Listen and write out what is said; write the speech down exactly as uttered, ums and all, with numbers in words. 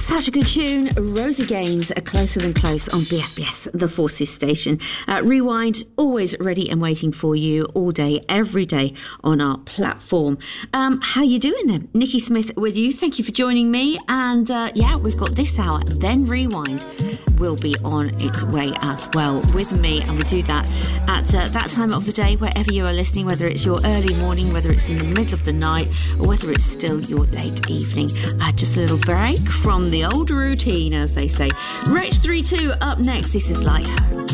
Such a good tune. Rosie Gaines, a Closer Than Close on B F B S, the Forces station. Uh, Rewind, always ready and waiting for you all day, every day on our platform. Um, how you doing then? Nikki Smith with you. Thank you for joining me. And uh, yeah, we've got this hour. Then Rewind will be on its way as well with me. And we do that at uh, that time of the day, wherever you are listening, whether it's your early morning, whether it's in the middle of the night, or whether it's still your late evening. Uh, just a little break from the old routine, as they say. Rich three two up next. This is Like Home.